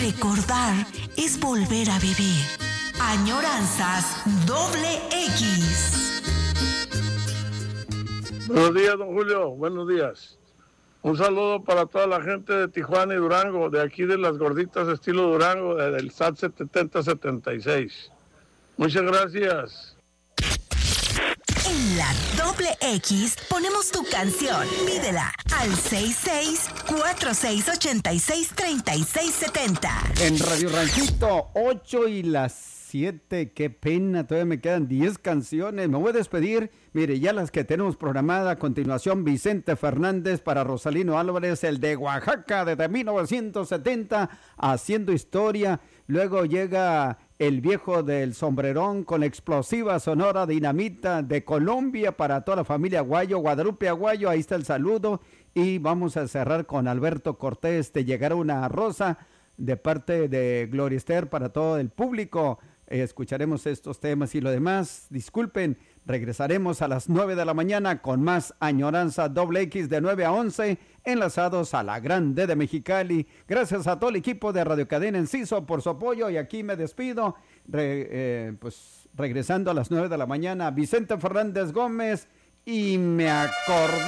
Recordar es volver a vivir. Añoranzas XX. Buenos días, don Julio. Buenos días. Un saludo para toda la gente de Tijuana y Durango, de aquí de las gorditas estilo Durango, del SAT 7076. Muchas gracias. En la XX ponemos tu canción. Pídela al 66-4686-3670. En Radio Ranchito, 8:07. Qué pena, todavía me quedan 10 canciones. Me voy a despedir. Mire, ya las que tenemos programada a continuación: Vicente Fernández para Rosalino Álvarez, el de Oaxaca desde 1970, haciendo historia. Luego llega el viejo del sombrerón con explosiva sonora dinamita de Colombia para toda la familia Aguayo, Guadalupe Aguayo, ahí está el saludo. Y vamos a cerrar con Alberto Cortés, Te llegará una rosa, de parte de Gloria Esther para todo el público. Escucharemos estos temas y lo demás. Disculpen, regresaremos a las 9 de la mañana con más Añoranza XX de 9 a 11, enlazados a la Grande de Mexicali. Gracias a todo el equipo de Radio Cadena Enciso por su apoyo y aquí me despido. Regresando a las 9 de la mañana, Vicente Fernández Gómez, y me acordé